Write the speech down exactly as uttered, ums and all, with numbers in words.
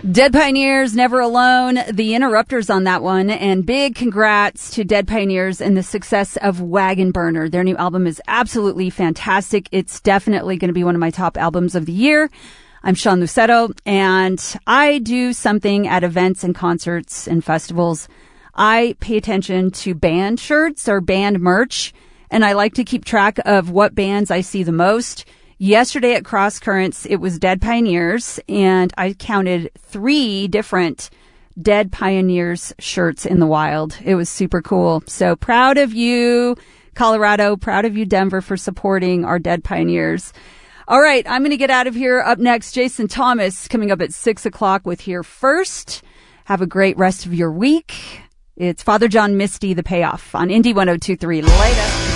Dead Pioneers, Never Alone, the Interrupters on that one, and big congrats to Dead Pioneers and the success of Wagon Burner. Their new album is absolutely fantastic. It's definitely going to be one of my top albums of the year. I'm Sean Lucetto, and I do something at events and concerts and festivals. I pay attention to band shirts or band merch, and I like to keep track of what bands I see the most. Yesterday at Cross Currents, it was Dead Pioneers, and I counted three different Dead Pioneers shirts in the wild. It was super cool. So proud of you, Colorado. Proud of you, Denver, for supporting our Dead Pioneers. All right, I'm going to get out of here. Up next, Jason Thomas coming up at six o'clock with Here First. Have a great rest of your week. It's Father John Misty, The Payoff on Indy one oh two point three. Later.